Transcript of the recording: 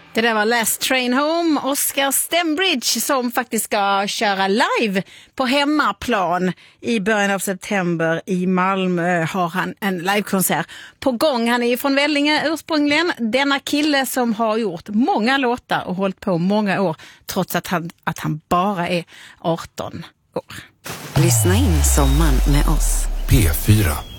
Det där var Last Train Home, Oscar Stembridge, som faktiskt ska köra live på hemmaplan i början av september i Malmö. Har han en livekonsert på gång. Han är ju från Vellinge ursprungligen. Denna kille som har gjort många låtar och hållit på många år trots att han bara är 18 år. Lyssna in sommaren med oss. P4.